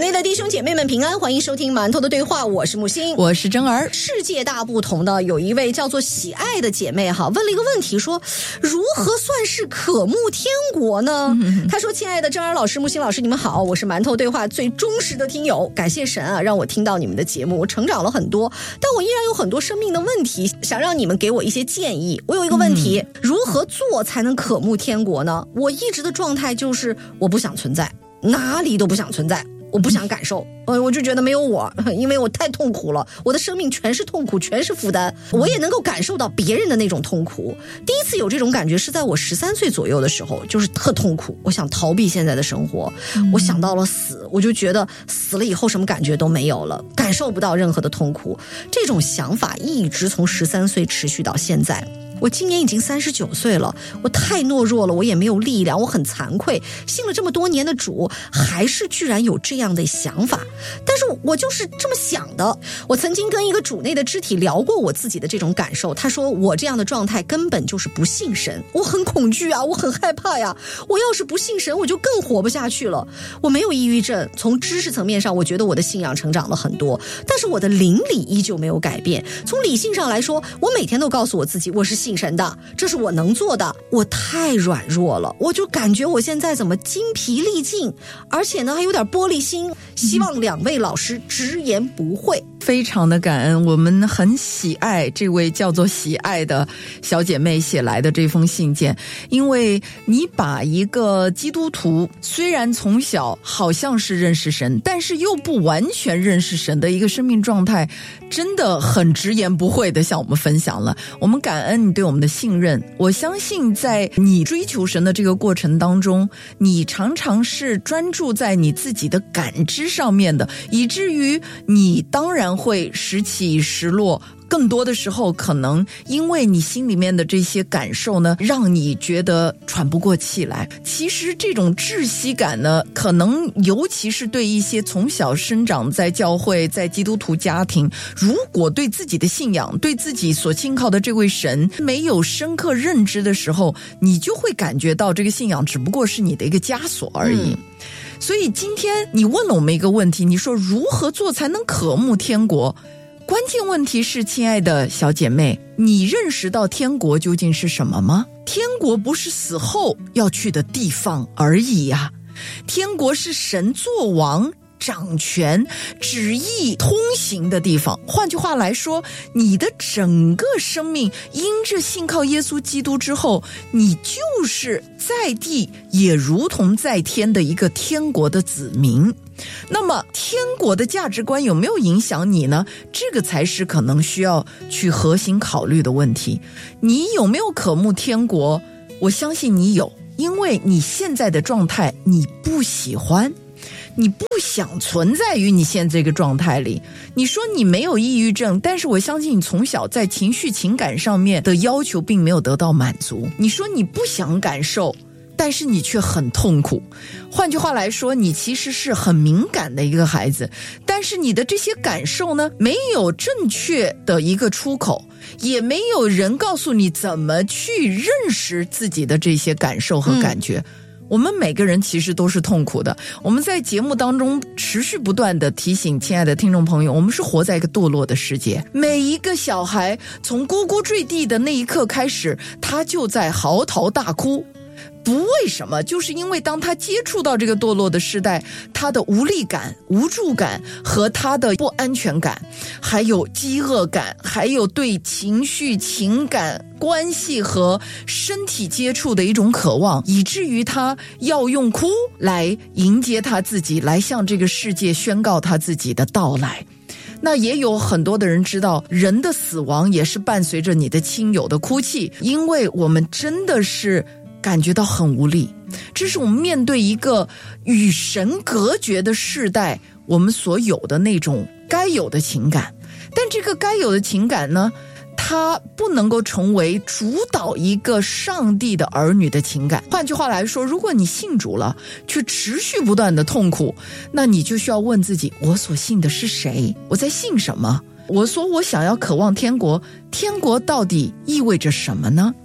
内的弟兄姐妹们平安，欢迎收听馒头的对话，我是木星， 我是真儿。 世界大不同的有一位叫做喜爱的姐妹问了一个问题，说如何算是渴慕天国呢？她说，亲爱的真儿老师、木星老师，你们好，我是馒头对话最忠实的听友，感谢神让我听到你们的节目，我成长了很多，但我依然有很多生命的问题，想让你们给我一些建议。我有一个问题，如何做才能渴慕天国呢？我一直的状态就是我不想存在，哪里都不想存在，我不想感受，我就觉得没有我，因为我太痛苦了，我的生命全是痛苦，全是负担，我也能够感受到别人的那种痛苦。第一次有这种感觉是在我13岁左右的时候，就是特痛苦，我想逃避现在的生活，我想到了死，我就觉得死了以后什么感觉都没有了，感受不到任何的痛苦。这种想法一直从13岁持续到现在。我今年已经39岁了，我太懦弱了，我也没有力量，我很惭愧，信了这么多年的主，还是居然有这样的想法。但是我就是这么想的。我曾经跟一个主内的肢体聊过我自己的这种感受，他说我这样的状态根本就是不信神，我很恐惧啊，我很害怕呀，我要是不信神我就更活不下去了。我没有抑郁症，从知识层面上我觉得我的信仰成长了很多，但是我的灵里依旧没有改变。从理性上来说，我每天都告诉我自己我是信神的，这是我能做的，我太软弱了，我就感觉我现在怎么精疲力尽，而且呢还有点玻璃心，希望两位老师直言不讳。 非常的感恩，我们很喜爱这位叫做喜爱的小姐妹写来的这封信件，因为你把一个基督徒虽然从小好像是认识神，但是又不完全认识神的一个生命状态，真的很直言不讳的向我们分享了。我们感恩你对我们的信任，我相信在你追求神的这个过程当中，你常常是专注在你自己的感知上面的，以至于你当然会时起时落，更多的时候可能因为你心里面的这些感受呢，让你觉得喘不过气来。其实这种窒息感呢，可能尤其是对一些从小生长在教会、在基督徒家庭，如果对自己的信仰、对自己所信靠的这位神没有深刻认知的时候，你就会感觉到这个信仰只不过是你的一个枷锁而已。所以今天你问了我们一个问题，你说如何做才能渴慕天国？关键问题是，亲爱的小姐妹，你认识到天国究竟是什么吗？天国不是死后要去的地方而已啊，天国是神作王、掌权、旨意通行的地方。换句话来说，你的整个生命因着信靠耶稣基督之后，你就是在地也如同在天的一个天国的子民。那么天国的价值观有没有影响你呢？这个才是可能需要去核心考虑的问题。你有没有渴慕天国？我相信你有，因为你现在的状态你不喜欢，你不想存在于你现在这个状态里。你说你没有抑郁症，但是我相信你从小在情绪情感上面的要求并没有得到满足。你说你不想感受，但是你却很痛苦。换句话来说，你其实是很敏感的一个孩子，但是你的这些感受呢，没有正确的一个出口，也没有人告诉你怎么去认识自己的这些感受和感觉。我们每个人其实都是痛苦的。我们在节目当中持续不断的提醒亲爱的听众朋友，我们是活在一个堕落的世界。每一个小孩从呱呱坠地的那一刻开始，他就在嚎啕大哭。不为什么，就是因为当他接触到这个堕落的时代，他的无力感、无助感和他的不安全感，还有饥饿感，还有对情绪、情感、关系和身体接触的一种渴望，以至于他要用哭来迎接他自己，来向这个世界宣告他自己的到来。那也有很多的人知道，人的死亡也是伴随着你的亲友的哭泣，因为我们真的是感觉到很无力，这是我们面对一个与神隔绝的世代，我们所有的那种该有的情感。但这个该有的情感呢，它不能够成为主导一个上帝的儿女的情感。换句话来说，如果你信主了，却持续不断的痛苦，那你就需要问自己，我所信的是谁？我在信什么？我说我想要渴望天国，天国到底意味着什么呢？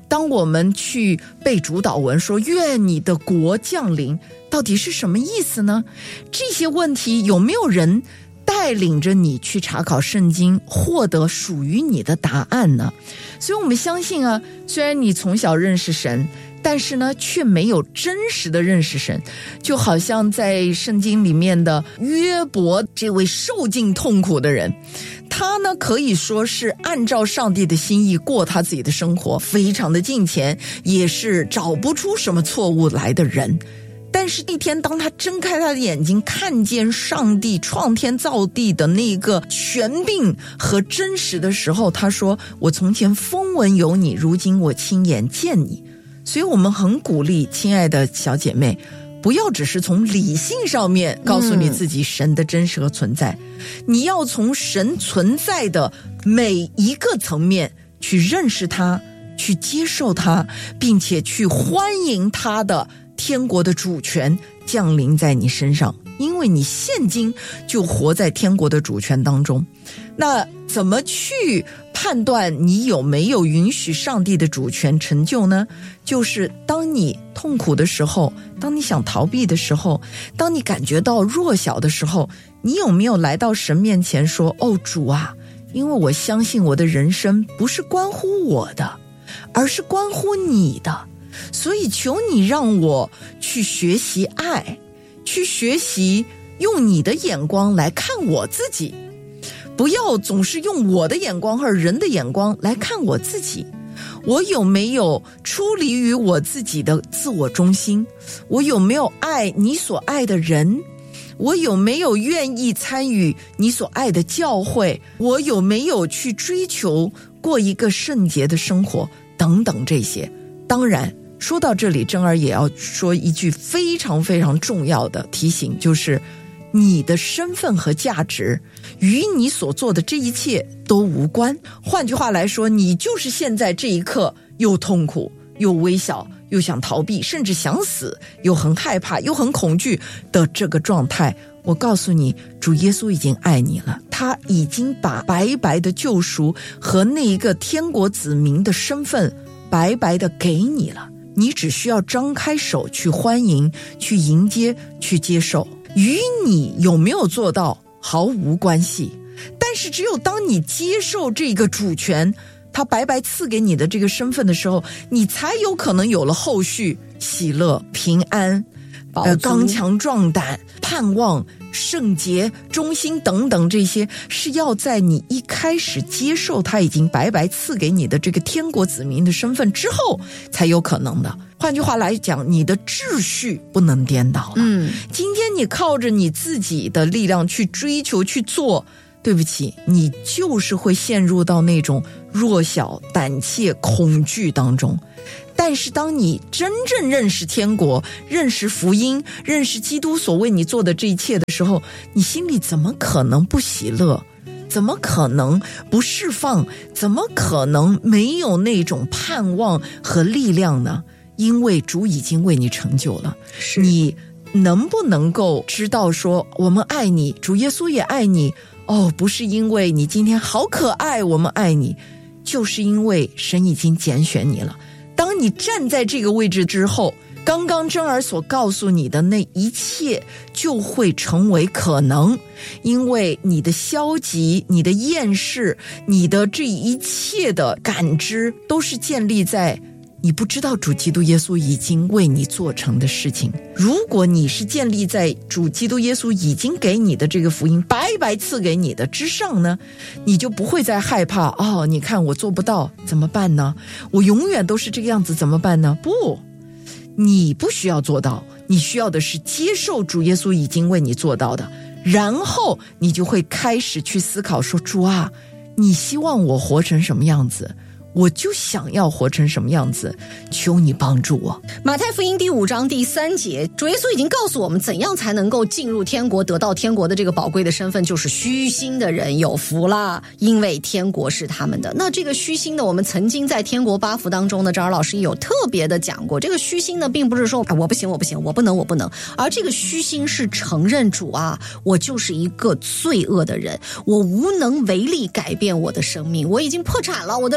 当我们去背主祷文说愿你的国降临，到底是什么意思呢？这些问题有没有人带领着你去查考圣经，获得属于你的答案呢？所以我们相信啊，虽然你从小认识神，但是呢却没有真实的认识神。就好像在圣经里面的约伯，这位受尽痛苦的人，他呢可以说是按照上帝的心意过他自己的生活，非常的敬虔，也是找不出什么错误来的人。但是那天当他睁开他的眼睛，看见上帝创天造地的那个权柄和真实的时候，他说，我从前风闻有你，如今我亲眼见你。所以我们很鼓励亲爱的小姐妹，不要只是从理性上面告诉你自己神的真实和存在，你要从神存在的每一个层面去认识他，去接受他，并且去欢迎他的天国的主权降临在你身上，因为你现今就活在天国的主权当中。那怎么去判断你有没有允许上帝的主权成就呢？就是当你痛苦的时候，当你想逃避的时候，当你感觉到弱小的时候，你有没有来到神面前说，哦，主啊，因为我相信我的人生不是关乎我的，而是关乎你的，所以求你让我去学习爱，去学习用你的眼光来看我自己，不要总是用我的眼光和人的眼光来看我自己。我有没有出离于我自己的自我中心？我有没有爱你所爱的人？我有没有愿意参与你所爱的教会？我有没有去追求过一个圣洁的生活？等等这些。当然说到这里，珍儿也要说一句非常非常重要的提醒，就是你的身份和价值与你所做的这一切都无关。换句话来说，你就是现在这一刻又痛苦又微小又想逃避，甚至想死，又很害怕又很恐惧的这个状态，我告诉你，主耶稣已经爱你了，他已经把白白的救赎和那一个天国子民的身份白白的给你了，你只需要张开手去欢迎，去迎接，去接受。与你有没有做到毫无关系，但是只有当你接受这个主权，他白白赐给你的这个身份的时候，你才有可能有了后续喜乐、平安、刚强壮胆、盼望、圣洁、忠心等等，这些是要在你一开始接受他已经白白赐给你的这个天国子民的身份之后才有可能的。换句话来讲，你的秩序不能颠倒了。今天你靠着你自己的力量去追求去做，对不起，你就是会陷入到那种弱小、胆怯、恐惧当中。但是当你真正认识天国，认识福音，认识基督所为你做的这一切的时候，你心里怎么可能不喜乐？怎么可能不释放？怎么可能没有那种盼望和力量呢？因为主已经为你成就了。你能不能够知道说，我们爱你，主耶稣也爱你，不是因为你今天好可爱我们爱你，就是因为神已经拣选你了。当你站在这个位置之后，刚刚珍儿所告诉你的那一切就会成为可能，因为你的消极、你的厌世、你的这一切的感知都是建立在你不知道主基督耶稣已经为你做成的事情。如果你是建立在主基督耶稣已经给你的这个福音白白赐给你的之上呢，你就不会再害怕，你看我做不到怎么办呢？我永远都是这个样子怎么办呢？不，你不需要做到，你需要的是接受主耶稣已经为你做到的，然后你就会开始去思考说，主啊，你希望我活成什么样子？我就想要活成什么样子，求你帮助我。 马太福音第5章第3节，主耶稣已经告诉我们怎样才能够进入天国，得到天国的这个宝贵的身份，就是虚心的人有福啦，因为天国是他们的。那这个虚心的，我们曾经在天国8福当中呢，张老师也有特别的讲过，这个虚心呢并不是说我不行我不行，我不能，而这个虚心是承认主啊，我就是一个罪恶的人，我无能为力改变我的生命，我已经破产了，我的灵魂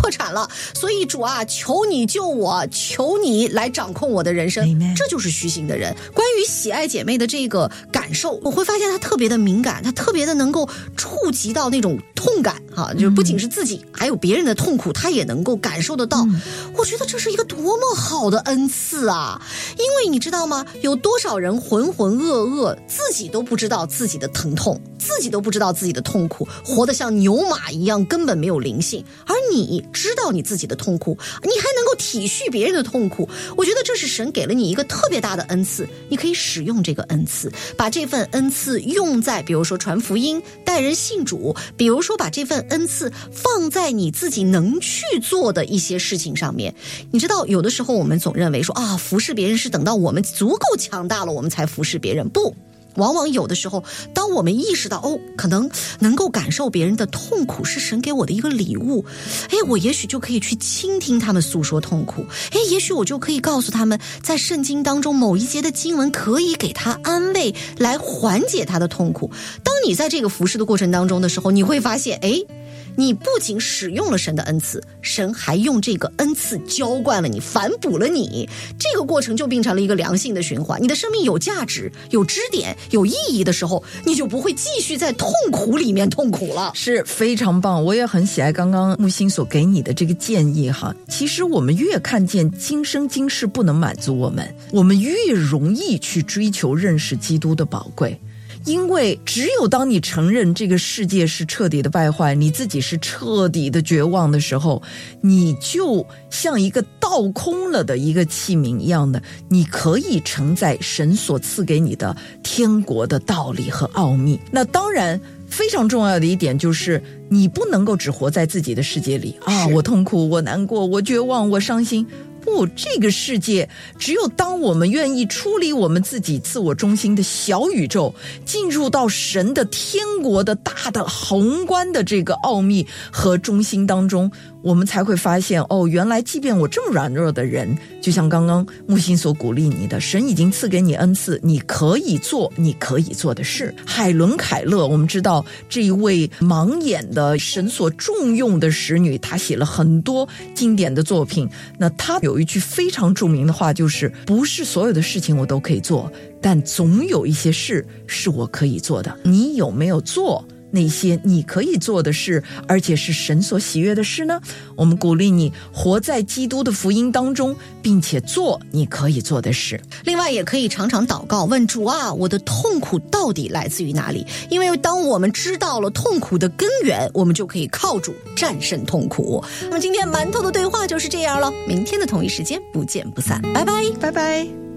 破产了，所以主啊，求你救我，求你来掌控我的人生。这就是虚心的人。关于喜爱姐妹的这个感受，我会发现她特别的敏感，她特别的能够触及到那种痛感就是不仅是自己，还有别人的痛苦，她也能够感受得到。我觉得这是一个多么好的恩赐啊！因为你知道吗？有多少人浑浑噩噩，自己都不知道自己的疼痛，自己都不知道自己的痛苦，活得像牛马一样，根本没有灵性。而你知道你自己的痛苦，你还能够体恤别人的痛苦，我觉得这是神给了你一个特别大的恩赐，你可以使用这个恩赐，把这份恩赐用在比如说传福音、带人信主，比如说把这份恩赐放在你自己能去做的一些事情上面。你知道有的时候我们总认为说服侍别人是等到我们足够强大了我们才服侍别人，不，往往有的时候当我们意识到可能能够感受别人的痛苦是神给我的一个礼物，我也许就可以去倾听他们诉说痛苦，也许我就可以告诉他们在圣经当中某一节的经文可以给他安慰，来缓解他的痛苦。当你在这个服侍的过程当中的时候，你会发现你不仅使用了神的恩赐，神还用这个恩赐浇灌了你，反哺了你，这个过程就变成了一个良性的循环。你的生命有价值、有支点、有意义的时候，你就不会继续在痛苦里面痛苦了。 是非常棒，我也很喜爱刚刚木星所给你的这个建议哈。其实我们越看见今生今世不能满足我们越容易去追求认识基督的宝贵。因为只有当你承认这个世界是彻底的败坏，你自己是彻底的绝望的时候，你就像一个倒空了的一个器皿一样的，你可以承载神所赐给你的天国的道理和奥秘。那当然非常重要的一点就是你不能够只活在自己的世界里我痛苦，我难过，我绝望，我伤心。不，这个世界只有当我们愿意出离我们自己自我中心的小宇宙，进入到神的天国的大的宏观的这个奥秘和中心当中，我们才会发现原来即便我这么软弱的人，就像刚刚木星所鼓励你的，神已经赐给你恩赐，你可以做你可以做的事。海伦凯勒，我们知道这一位盲眼的神所重用的使女，她写了很多经典的作品。那她有一句非常著名的话，就是不是所有的事情我都可以做，但总有一些事是我可以做的。你有没有做那些你可以做的事，而且是神所喜悦的事呢？我们鼓励你活在基督的福音当中，并且做你可以做的事。 另外也可以常常祷告，问主啊，我的痛苦到底来自于哪里？因为当我们知道了痛苦的根源，我们就可以靠主战胜痛苦。那么今天馒头的对话就是这样了，明天的同一时间不见不散，拜拜， 拜拜。